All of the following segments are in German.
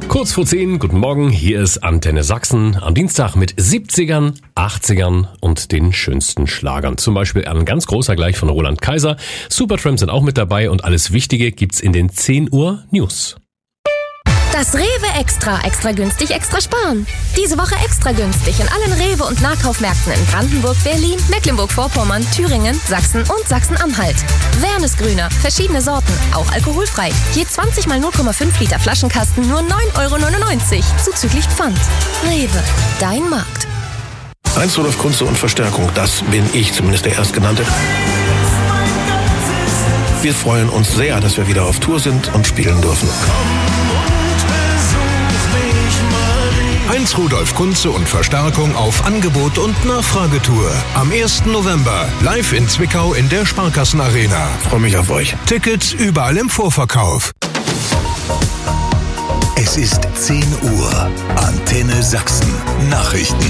Kurz vor 10, guten Morgen, hier ist Antenne Sachsen am Dienstag mit 70ern, 80ern und den schönsten Schlagern. Zum Beispiel ein ganz großer gleich von Roland Kaiser. Supertramp sind auch mit dabei und alles Wichtige gibt's in den 10 Uhr News. Das Rewe Extra. Extra günstig, extra sparen. Diese Woche extra günstig in allen Rewe- und Nahkaufmärkten in Brandenburg, Berlin, Mecklenburg-Vorpommern, Thüringen, Sachsen und Sachsen-Anhalt. Wernesgrüner, verschiedene Sorten, auch alkoholfrei. Je 20 mal 0,5 Liter Flaschenkasten nur 9,99 €, zuzüglich Pfand. Rewe, dein Markt. Heinz Rudolf Kunze und Verstärkung, das bin ich, zumindest der Erstgenannte. Wir freuen uns sehr, dass wir wieder auf Tour sind und spielen dürfen. Heinz Rudolf Kunze und Verstärkung auf Angebot und Nachfragetour. Am 1. November live in Zwickau in der Sparkassenarena. Freue mich auf euch. Tickets überall im Vorverkauf. Es ist 10 Uhr. Antenne Sachsen. Nachrichten.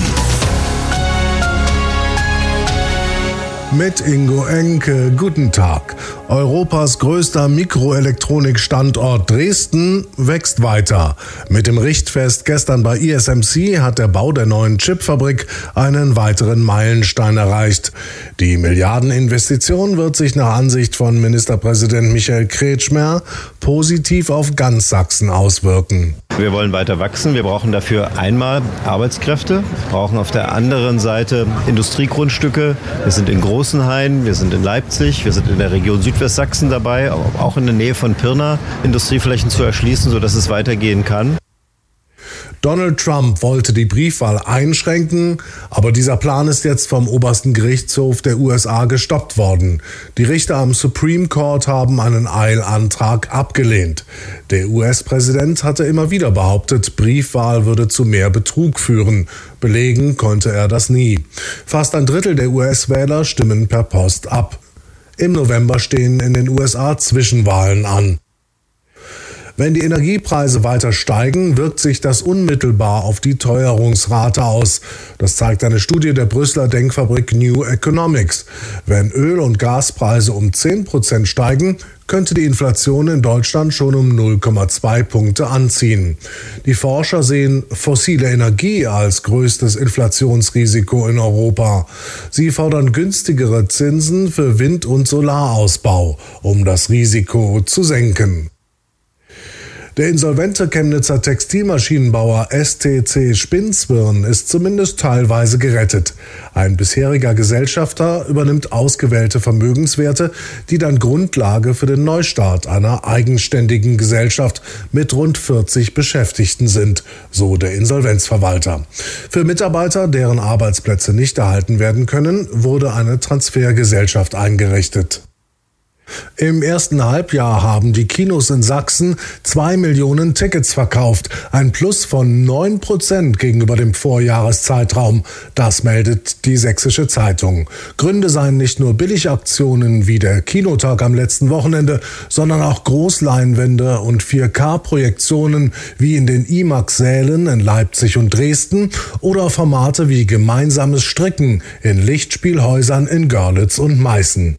Mit Ingo Enke, guten Tag. Europas größter Mikroelektronikstandort Dresden wächst weiter. Mit dem Richtfest gestern bei ISMC hat der Bau der neuen Chipfabrik einen weiteren Meilenstein erreicht. Die Milliardeninvestition wird sich nach Ansicht von Ministerpräsident Michael Kretschmer positiv auf ganz Sachsen auswirken. Wir wollen weiter wachsen. Wir brauchen dafür einmal Arbeitskräfte, brauchen auf der anderen Seite Industriegrundstücke. Wir sind in Großenhain, wir sind in Leipzig, wir sind in der Region Südwestsachsen dabei, auch in der Nähe von Pirna, Industrieflächen zu erschließen, sodass es weitergehen kann. Donald Trump wollte die Briefwahl einschränken, aber dieser Plan ist jetzt vom obersten Gerichtshof der USA gestoppt worden. Die Richter am Supreme Court haben einen Eilantrag abgelehnt. Der US-Präsident hatte immer wieder behauptet, Briefwahl würde zu mehr Betrug führen. Belegen konnte er das nie. Fast ein Drittel der US-Wähler stimmen per Post ab. Im November stehen in den USA Zwischenwahlen an. Wenn die Energiepreise weiter steigen, wirkt sich das unmittelbar auf die Teuerungsrate aus. Das zeigt eine Studie der Brüsseler Denkfabrik New Economics. Wenn Öl- und Gaspreise um 10% steigen, könnte die Inflation in Deutschland schon um 0,2 Punkte anziehen. Die Forscher sehen fossile Energie als größtes Inflationsrisiko in Europa. Sie fordern günstigere Zinsen für Wind- und Solarausbau, um das Risiko zu senken. Der insolvente Chemnitzer Textilmaschinenbauer STC Spinzwirn ist zumindest teilweise gerettet. Ein bisheriger Gesellschafter übernimmt ausgewählte Vermögenswerte, die dann Grundlage für den Neustart einer eigenständigen Gesellschaft mit rund 40 Beschäftigten sind, so der Insolvenzverwalter. Für Mitarbeiter, deren Arbeitsplätze nicht erhalten werden können, wurde eine Transfergesellschaft eingerichtet. Im ersten Halbjahr haben die Kinos in Sachsen 2 Millionen Tickets verkauft, ein Plus von 9% gegenüber dem Vorjahreszeitraum. Das meldet die Sächsische Zeitung. Gründe seien nicht nur Billigaktionen wie der Kinotag am letzten Wochenende, sondern auch Großleinwände und 4K-Projektionen wie in den IMAX-Sälen in Leipzig und Dresden oder Formate wie gemeinsames Stricken in Lichtspielhäusern in Görlitz und Meißen.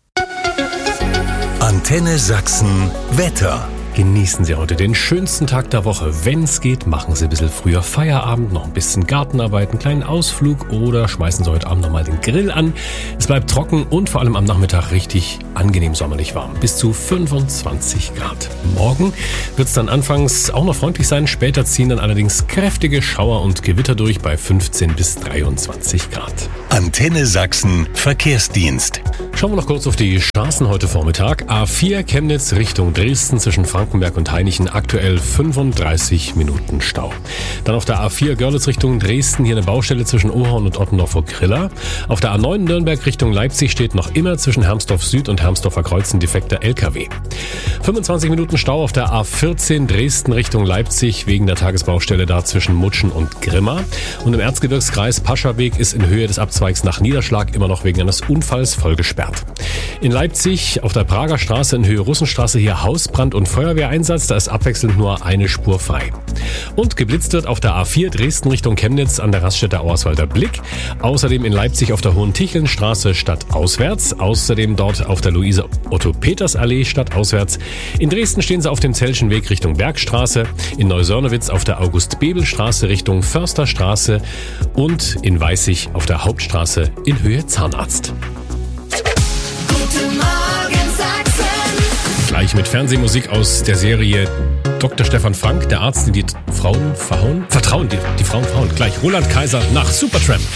Antenne Sachsen Wetter. Genießen Sie heute den schönsten Tag der Woche. Wenn es geht, machen Sie ein bisschen früher Feierabend, noch ein bisschen Gartenarbeit, einen kleinen Ausflug oder schmeißen Sie heute Abend nochmal den Grill an. Es bleibt trocken und vor allem am Nachmittag richtig angenehm sommerlich warm. Bis zu 25 Grad. Morgen wird es dann anfangs auch noch freundlich sein. Später ziehen dann allerdings kräftige Schauer und Gewitter durch bei 15 bis 23 Grad. Antenne Sachsen Verkehrsdienst. Schauen wir noch kurz auf die Straßen heute Vormittag. A4 Chemnitz Richtung Dresden zwischen Frankenberg und Hainichen aktuell 35 Minuten Stau. Dann auf der A4 Görlitz Richtung Dresden hier eine Baustelle zwischen Ohorn und Ottendorf-Grilla. Auf der A9 Nürnberg Richtung Leipzig steht noch immer zwischen Hermsdorf Süd und Hermsdorfer Kreuz ein defekter LKW. 25 Minuten Stau auf der A14 Dresden Richtung Leipzig wegen der Tagesbaustelle da zwischen Mutschen und Grimma. Und im Erzgebirgskreis Paschaweg ist in Höhe des Abzweigs nach Niederschlag immer noch wegen eines Unfalls voll gesperrt. In Leipzig auf der Prager Straße in Höhe Russenstraße hier Hausbrand und Feuerwehr Feuerwehreinsatz, da ist abwechselnd nur eine Spur frei. Und geblitzt wird auf der A4 Dresden Richtung Chemnitz an der Raststätte Auerswalder Blick. Außerdem in Leipzig auf der Hohentichelnstraße stadtauswärts. Außerdem dort auf der Luise-Otto-Peters-Allee stadtauswärts. In Dresden stehen sie auf dem Zellschen Weg Richtung Bergstraße. In Neusörnewitz auf der August-Bebel-Straße Richtung Försterstraße. Und in Weißig auf der Hauptstraße in Höhe Zahnarzt. Guten Morgen Sachsen. Gleich mit Fernsehmusik aus der Serie Dr. Stefan Frank, der Arzt, den die Frauen vertrauen. Die Frauen verhauen. Gleich Roland Kaiser nach Supertramp.